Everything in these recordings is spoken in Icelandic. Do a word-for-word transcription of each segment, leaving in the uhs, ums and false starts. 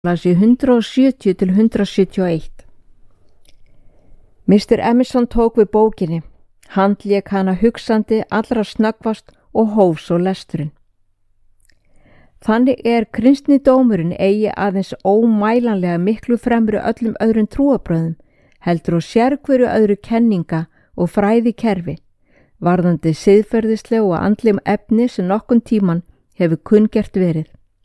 Blaðsíðu hundrað sjötíu til hundrað sjötíu og eitt. mister Emerson tók við bókinni, handlék hana hugsandi allra snöggvast og hóf svo lesturinn. Þannig er kristni dómurinn eigi aðeins ómælanlega miklu fremri öllum öðrum trúarbrögðum, heldur og sérhverju öðru kenninga og fræði kerfi, varðandi siðferðisleg og andlegum efni sem nokkun tíman hefur kunngert verið.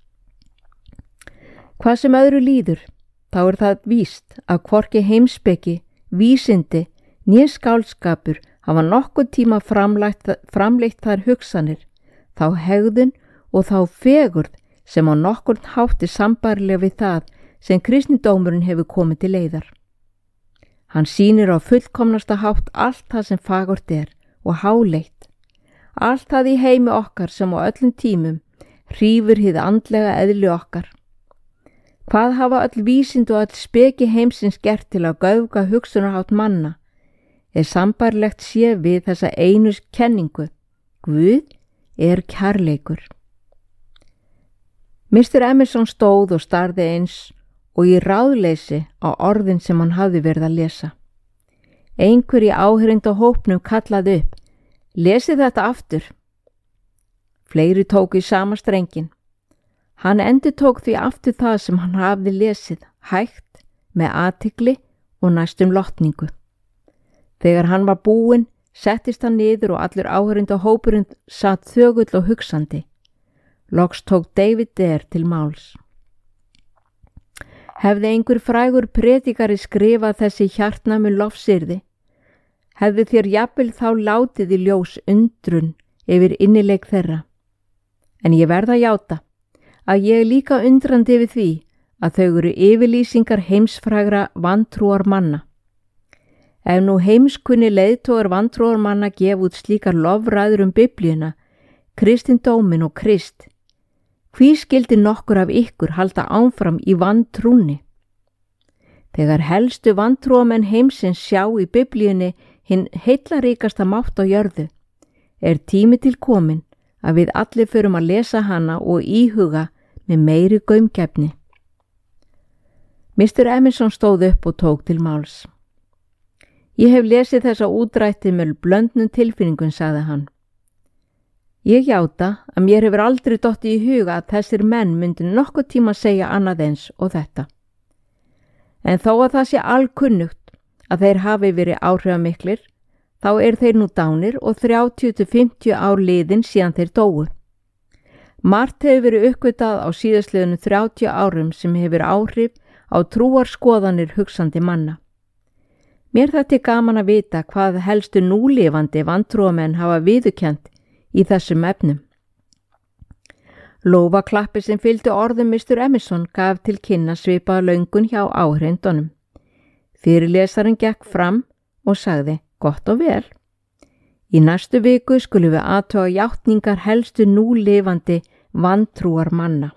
Hvað sem öðru líður, þá er það víst að hvorki heimspeki, vísindi, né skáldskapur hafa nokkuð tíma framleitt, framleitt þær hugsanir, þá hegðun og þá fegurð sem á nokkurn hátti sambærilega við það sem kristnidómurinn hefur komið til leiðar. Hann sýnir á fullkomnasta hátt allt það sem fagurt er og háleitt, allt það í heimi okkar sem á öllum tímum hrífur hið andlega eðli okkar. Hvað hafa öll vísind og öll speki heimsins gert til að göfga hugsunarhátt manna, er sambærilegt sé við þessa einu kenningu: Guð er kærleikur. mister Emerson stóð og starði eins og í ráðleysi á orðin sem hann hafði verið að lesa. Einhver í áheyrinda hópnum kallaði upp: Lesið þetta aftur. Fleiri tóku í sama strengin. Hann endurtók því aftur það sem hann hafði lesið, hægt, með athygli og næstum lotningu. Þegar hann var búinn, settist hann niður og allur áheyrinda hópurinn satt þögull og hugsandi. Loks tók David Dare til máls. Hefði einhver frægur predikari skrifað þessi hjartnæmu lofsyrði, hefði þér jafnvel þá látið í ljós undrun yfir innileik þeirra. En ég verð að játa að ég er líka undrandi yfir því að þau eru yfirlýsingar heimsfrægra vantrúar manna. Ef nú heimskunni leiðtogar vantrúar manna gef út slíkar lofræður um Biblíuna, kristindómin og Krist, hví skildi nokkur af ykkur halda áfram í vantrúni? Þegar helstu vantrúamenn heimsins sjá í Biblíunni hinn heillaríkasta mátt á jörðu, er tími til komin að við allir förum að lesa hana og íhuga með meiri gaumgæfni. mister Emerson stóð upp og tók til máls. Ég hef lesið þessa útrætti með blöndnum tilfinningun, sagði hann. Ég játa að mér hefur aldrei dottið í huga að þessir menn myndi nokkuð tíma segja annað eins og þetta. En þó að það sé alkunnugt að þeir hafi verið áhrifamiklir, þá er þeir nú dánir og þrjátíu til fimmtíu ár liðin síðan þeir dóu. Margt hefur verið uppgötvað á síðastliðinu þrjátíu árum sem hefur áhrif á trúarskoðanir hugsandi manna. Mér þætti gaman að vita hvað helstu núlifandi vantrúamenn hafa viðurkennt í þessum efnum. Lófaklappi sem fylgdi orðum mister Emerson gaf til kynna svipaða löngun hjá áhrindunum. Fyrirlesarinn gekk fram og sagði: Gott og vel. Í næstu viku skulum við athuga játningar helstu núlifandi vantrúar manna.